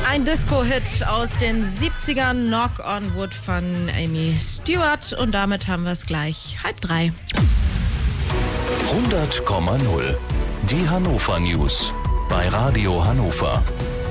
Ein Disco-Hit aus den 70ern, Knock on Wood von Amy Stewart. Und damit haben wir es gleich 2:30. 100,0. Die Hannover News bei Radio Hannover.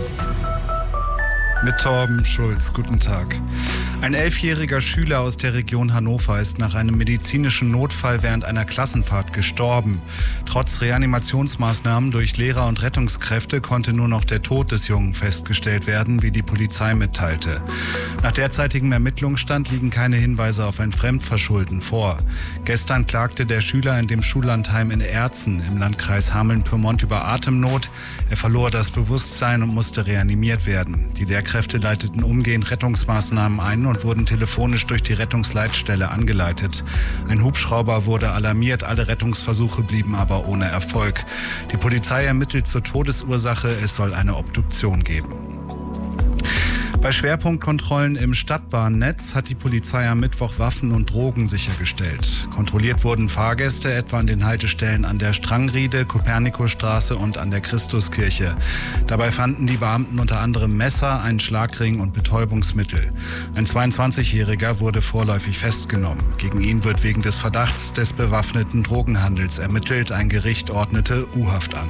Mit Torben Schulz, guten Tag. Ein 11-jähriger Schüler aus der Region Hannover ist nach einem medizinischen Notfall während einer Klassenfahrt gestorben. Trotz Reanimationsmaßnahmen durch Lehrer und Rettungskräfte konnte nur noch der Tod des Jungen festgestellt werden, wie die Polizei mitteilte. Nach derzeitigem Ermittlungsstand liegen keine Hinweise auf ein Fremdverschulden vor. Gestern klagte der Schüler in dem Schullandheim in Erzen im Landkreis Hameln-Pyrmont über Atemnot. Er verlor das Bewusstsein und musste reanimiert werden. Die Lehrkräfte leiteten umgehend Rettungsmaßnahmen ein und wurden telefonisch durch die Rettungsleitstelle angeleitet. Ein Hubschrauber wurde alarmiert, alle Rettungsversuche blieben aber ohne Erfolg. Die Polizei ermittelt zur Todesursache, es soll eine Obduktion geben. Bei Schwerpunktkontrollen im Stadtbahnnetz hat die Polizei am Mittwoch Waffen und Drogen sichergestellt. Kontrolliert wurden Fahrgäste etwa an den Haltestellen an der Strangriede, Kopernikusstraße und an der Christuskirche. Dabei fanden die Beamten unter anderem Messer, einen Schlagring und Betäubungsmittel. Ein 22-Jähriger wurde vorläufig festgenommen. Gegen ihn wird wegen des Verdachts des bewaffneten Drogenhandels ermittelt. Ein Gericht ordnete U-Haft an.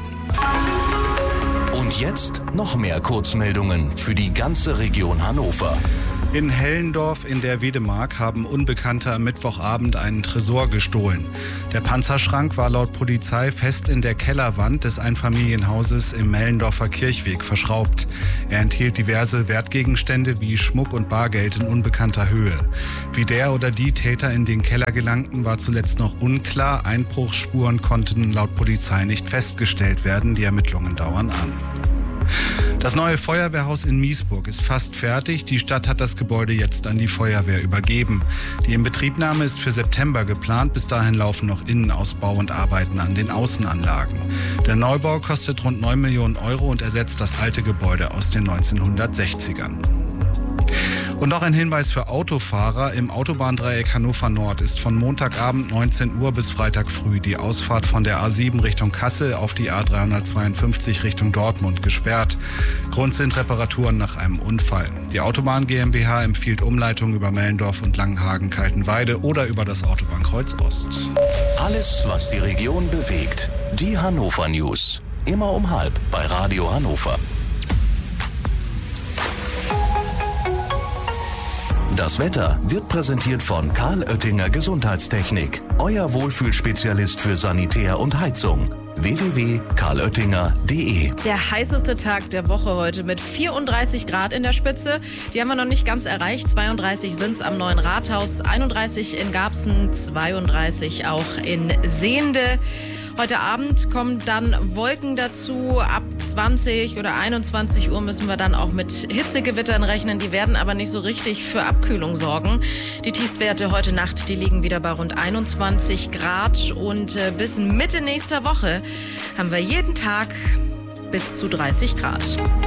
Und jetzt noch mehr Kurzmeldungen für die ganze Region Hannover. In Hellendorf in der Wedemark haben Unbekannte am Mittwochabend einen Tresor gestohlen. Der Panzerschrank war laut Polizei fest in der Kellerwand des Einfamilienhauses im Hellendorfer Kirchweg verschraubt. Er enthielt diverse Wertgegenstände wie Schmuck und Bargeld in unbekannter Höhe. Wie der oder die Täter in den Keller gelangten, war zuletzt noch unklar. Einbruchsspuren konnten laut Polizei nicht festgestellt werden. Die Ermittlungen dauern an. Das neue Feuerwehrhaus in Miesburg ist fast fertig. Die Stadt hat das Gebäude jetzt an die Feuerwehr übergeben. Die Inbetriebnahme ist für September geplant. Bis dahin laufen noch Innenausbau und Arbeiten an den Außenanlagen. Der Neubau kostet rund 9 Millionen Euro und ersetzt das alte Gebäude aus den 1960ern. Und noch ein Hinweis für Autofahrer. Im Autobahndreieck Hannover Nord ist von Montagabend 19 Uhr bis Freitag früh die Ausfahrt von der A7 Richtung Kassel auf die A352 Richtung Dortmund gesperrt. Grund sind Reparaturen nach einem Unfall. Die Autobahn GmbH empfiehlt Umleitung über Mellendorf und Langenhagen-Kaltenweide oder über das Autobahnkreuz Ost. Alles, was die Region bewegt. Die Hannover News. Immer um 12:30 bei Radio Hannover. Das Wetter wird präsentiert von Karl Oettinger Gesundheitstechnik. Euer Wohlfühlspezialist für Sanitär und Heizung. www.karloettinger.de. Der heißeste Tag der Woche heute mit 34 Grad in der Spitze. Die haben wir noch nicht ganz erreicht. 32 sind es am Neuen Rathaus, 31 in Garbsen, 32 auch in Sehnde. Heute Abend kommen dann Wolken dazu. Ab 20 oder 21 Uhr müssen wir dann auch mit Hitzegewittern rechnen. Die werden aber nicht so richtig für Abkühlung sorgen. Die Tiefstwerte heute Nacht, die liegen wieder bei rund 21 Grad. Und bis Mitte nächster Woche haben wir jeden Tag bis zu 30 Grad.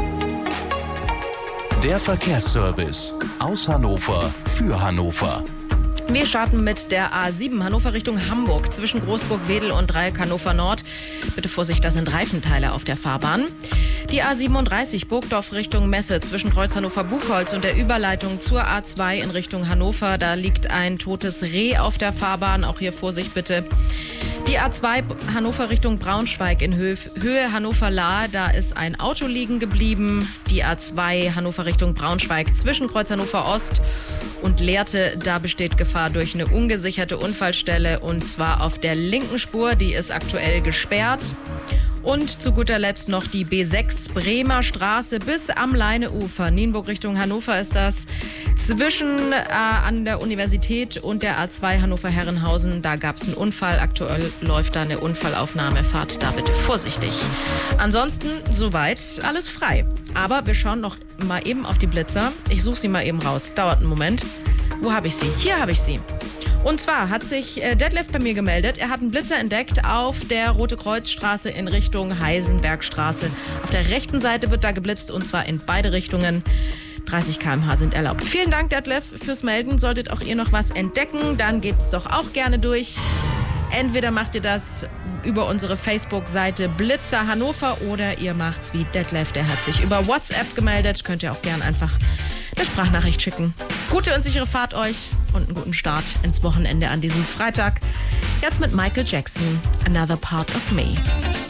Der Verkehrsservice aus Hannover für Hannover. Wir starten mit der A7 Hannover Richtung Hamburg zwischen Großburg-Wedel und Dreieck Hannover Nord. Bitte Vorsicht, da sind Reifenteile auf der Fahrbahn. Die A37 Burgdorf Richtung Messe zwischen Kreuz Hannover-Buchholz und der Überleitung zur A2 in Richtung Hannover. Da liegt ein totes Reh auf der Fahrbahn. Auch hier Vorsicht bitte. Die A2 Hannover Richtung Braunschweig in Höhe Hannover-Lahr, da ist ein Auto liegen geblieben. Die A2 Hannover Richtung Braunschweig zwischen Kreuz Hannover Ost und Lehrte, da besteht Gefahr durch eine ungesicherte Unfallstelle und zwar auf der linken Spur, die ist aktuell gesperrt. Und zu guter Letzt noch die B6 Bremer Straße bis am Leineufer. Nienburg Richtung Hannover ist das. Zwischen an der Universität und der A2 Hannover-Herrenhausen, da gab es einen Unfall. Aktuell läuft da eine Unfallaufnahme. Fahrt da bitte vorsichtig. Ansonsten soweit alles frei. Aber wir schauen noch mal eben auf die Blitzer. Ich suche sie mal eben raus. Dauert einen Moment. Wo habe ich sie? Hier habe ich sie. Und zwar hat sich Detlef bei mir gemeldet. Er hat einen Blitzer entdeckt auf der Rote-Kreuz-Straße in Richtung Heisenbergstraße. Auf der rechten Seite wird da geblitzt und zwar in beide Richtungen. 30 km/h sind erlaubt. Vielen Dank, Detlef, fürs Melden. Solltet auch ihr noch was entdecken, dann gebt's doch auch gerne durch. Entweder macht ihr das über unsere Facebook-Seite Blitzer Hannover oder ihr macht's wie Detlef, der hat sich über WhatsApp gemeldet. Könnt ihr auch gern einfach eine Sprachnachricht schicken. Gute und sichere Fahrt euch und einen guten Start ins Wochenende an diesem Freitag. Jetzt mit Michael Jackson, Another Part of Me.